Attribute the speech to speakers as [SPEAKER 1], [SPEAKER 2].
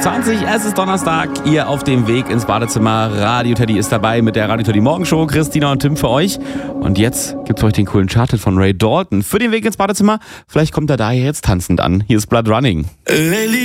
[SPEAKER 1] 20:20 Uhr, es ist Donnerstag, ihr auf dem Weg ins Badezimmer. Radio Teddy ist dabei mit der Radio Teddy Morgenshow. Christina und Tim für euch. Und jetzt gibt's für euch den coolen Chart von Ray Dalton für den Weg ins Badezimmer. Vielleicht kommt er daher jetzt tanzend an. Hier ist Blood Running.